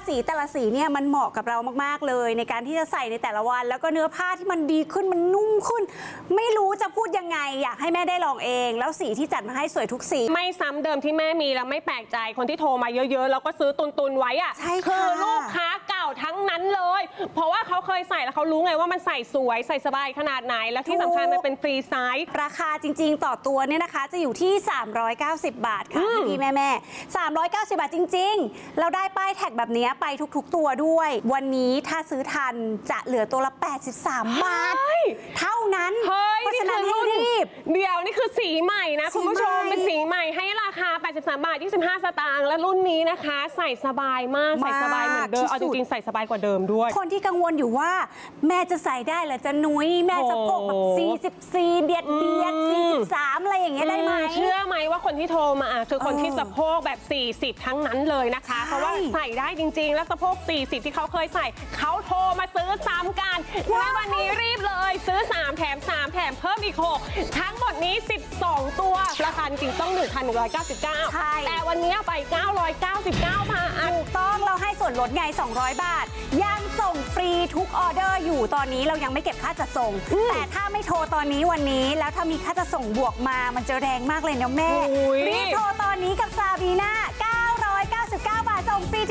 สีแต่ละสีเนี่ยมันเหมาะกับเรามากๆเลยในการที่จะใส่ในแต่ละวันแล้วก็เนื้อผ้าที่มันดีขึ้นมันนุ่มขึ้นไม่รู้จะพูดยังไงอยากให้แม่ได้ลองเองแล้วสีที่จัดมาให้สวยทุกสีไม่ซ้ำเดิมที่แม่มีแล้วไม่แปลกใจคนที่โทรมาเยอะๆแล้วก็ซื้อตุนไว้อะคือลูกค้าเก่าทั้งนั้นเลยเพราะว่าเขาเคยใส่แล้วเขารู้ไงว่ามันใส่สวยใส่สบายขนาดไหนแล้วที่สำคัญมันเป็นฟรีไซส์ราคาจริงๆต่อตัวเนี่ยนะคะจะอยู่ที่390 บาทค่ะพี่แม่390 บาทจริงๆเราได้ป้ายแท็กแบบนี้ไปทุกๆตัวด้วยวันนี้ถ้าซื้อทันจะเหลือตัวละ83 บาทเท่านั้นเพราะฉะนั้นให้รีบเดี๋ยวนี่คือสีใหม่นะคุณผู้ชมเป็นสีใหม่ให้ราคา83 บาท 25 สตางค์และรุ่นนี้นะคะใส่สบายมากใส่สบายเหมือนเดิมเอาจริงๆใส่สบายกว่าเดิมด้วยคนที่กังวลอยู่ว่าแม่จะใส่ได้หรือจะนุ้ยแม่สะโพกแบบ44เบียด43อะไรอย่างเงี้ยได้ไหมเชื่อไหมว่าคนที่โทรมาคือคนที่สะโพกแบบ40ทั้งนั้นเลยนะคะเพราะว่าใส่ได้จริงๆแล้วสะโพก40ที่เขาเคยใส่เขาโทรมาซื้อซ้ำกันและวันนี้รีบเลยซื้อ3แถม3แถมเพิ่มอีก6ทั้งหมดนี้12ตัวราคาจริงต้อง 1,199 แต่วันนี้ไป999 บาทถูกต้องเราให้ส่วนลดไง200 บาทยังส่งฟรีทุกออเดอร์อยู่ตอนนี้เรายังไม่เก็บค่าจัดส่งแต่ถ้าไม่โทรตอนนี้วันนี้แล้วถ้ามีค่าจัดส่งบวกมามันจะแรงมากเลยนะแม่รีบโทรตอนนี้กับซาบีน่า999 บาทส่งฟรี